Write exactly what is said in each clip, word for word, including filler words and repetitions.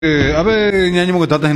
Eh, a ver, ñaño, que está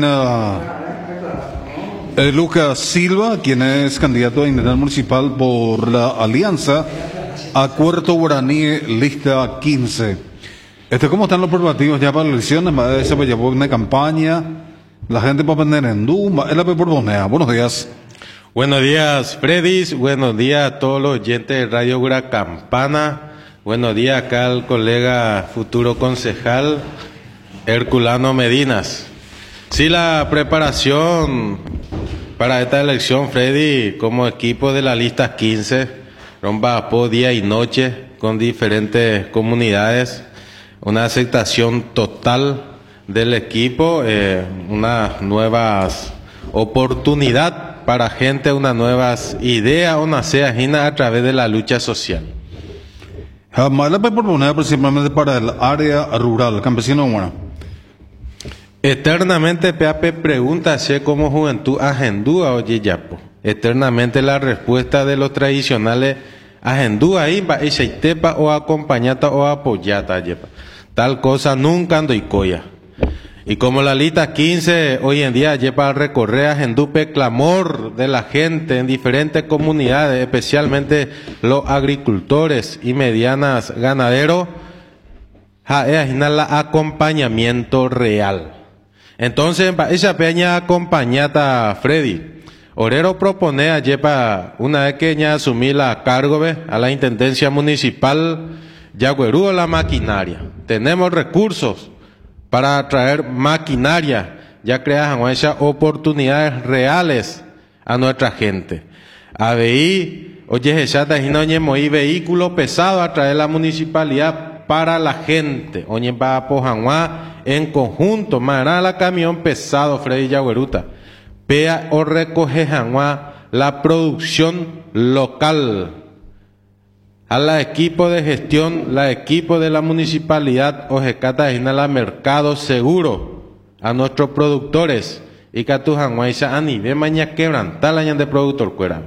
eh, Lucas Silva, quien es candidato a intendente municipal por la Alianza Acuerdo Guaraní, lista quince. Este, ¿cómo están los preparativos ya para las elecciones? Se va a llevar una campaña, la gente va a vender en Duma, es la por Bonea. Buenos días. Buenos días, Freddy. Buenos días a todos los oyentes de Radio Gura Campana. Buenos días acá al colega futuro concejal Herculano Medinas. Sí, la preparación para esta elección, Freddy, como equipo de la lista quince, rompa por día y noche con diferentes comunidades, una aceptación total del equipo, eh, unas nuevas oportunidades para gente, unas nuevas ideas, una sea a través de la lucha social. Jamás la proponer principalmente para el área rural, campesino, bueno. Eternamente P A P pregunta si como juventud agendúa oye yapo. Eternamente la respuesta de los tradicionales agendúa ahí va tepa o acompañata o apoyata yepa. Tal cosa nunca ando y coya. Y como la lista quince hoy en día lleva a recorrer agendupe clamor de la gente en diferentes comunidades, especialmente los agricultores y medianas ganaderos, ja es la acompañamiento real. Entonces, esa peña acompañata Freddy. Orero propone a Yepa, una vez que ya asumí la cargo ve, a la intendencia municipal, Yagüerú la maquinaria. Tenemos recursos para traer maquinaria, ya crean esas oportunidades reales a nuestra gente. A veí, oye, esa y vehículo pesado a traer la municipalidad para la gente. Oye, va a Pojanguá en conjunto, mará la camión pesado, Freddy Yagüeruta. Pea o recoge Janguá la producción local. A la equipo de gestión, la equipo de la municipalidad, ojecata la mercado seguro a nuestros productores. Y que tu Janguá a nivel mañana quebrantar la de productor cuera.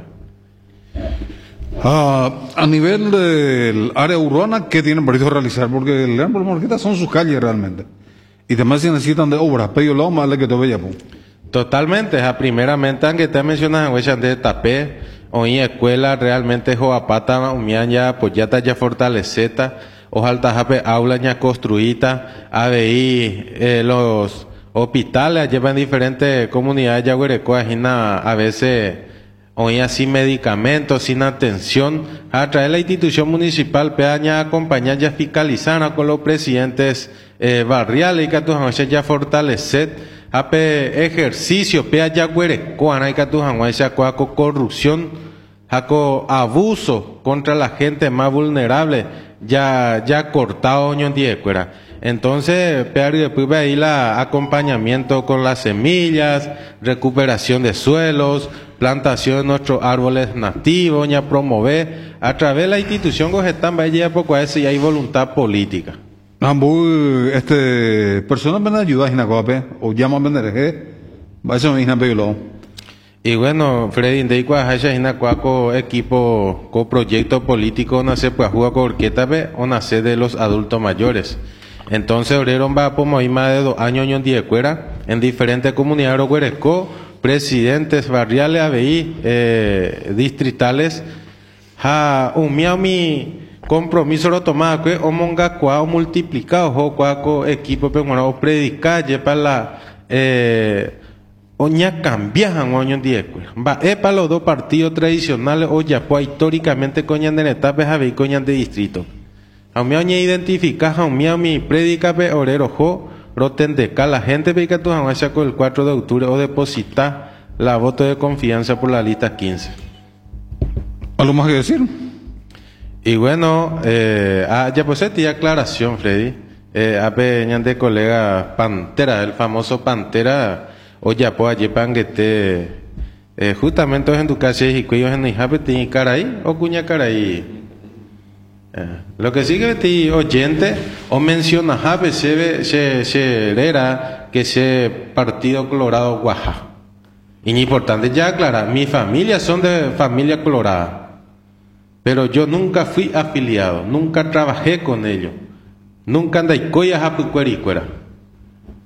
Uh, a nivel del área urbana, ¿qué tienen previsto realizar? Porque el gran problema son sus calles realmente. Y también se necesitan de obras, pero lo más que te vea. Totalmente, ja, primeramente, aunque te mencionas en de tapé, hoy escuela realmente joapata, umian ya apoyata ya fortaleceta, ojalá jape aula ya construita, A B I, eh, los hospitales llevan diferentes comunidades ya huerecoa, a veces hoy así medicamentos, sin atención, a través de la institución municipal, peaña acompañar ya fiscalizar con los presidentes eh, barriales y que tu ya fortalecer, a pe ejercicio, pea ya huerecoa, y que tu ya con corrupción, jaco abuso contra la gente más vulnerable, ya, ya cortado oño diecuera. Entonces, pear y después ahí la acompañamiento con las semillas, recuperación de suelos, plantación de nuestros árboles nativos, ya promover a través de la institución Gojetán, vaya poco a eso y hay voluntad política. Ambu, este, personas van a ayudar en la copa, o llaman a vender, va a ser un inapelo. Y bueno, Freddy, de igual, hay una cuaco equipo, co proyecto político, nace pues jugar con orquesta, o nace de los adultos mayores. Entonces, Obrero va por más de dos años en Diecuera, en diferentes comunidades Ogueresco, presidentes barriales, A B I, eh, distritales, ha un mi compromiso lo tomado que o monga cuao multiplicado, o cuaco equipo, pero bueno, o predicar, para la, eh, oña cambiajan oño Diecuera. Va, es para los dos partidos tradicionales, o ya pues históricamente coñan de etapas, A B I, coñan de distrito. A mí oña identifica, a mí a mi predica pe orero jo, roten de ca la gente pe que tu jamás con el cuatro de octubre o deposita la voto de confianza por la lista quince. ¿Algo más que decir? Y bueno, eh, ah, ya pues esta aclaración, Freddy, eh, a peñan de colega Pantera, el famoso Pantera, o ya pues allí panguete, eh, justamente en tu casa y cuellos en Ijape, ¿tiene cara ahí o cuña cara ahí? Lo que sigue ti oyente o menciona Jabe se se se era que ese partido colorado Oaxaca. Y es importante ya aclarar, mi familia son de familia colorada, pero yo nunca fui afiliado, nunca trabajé con ellos, nunca andé coya japucuericuera.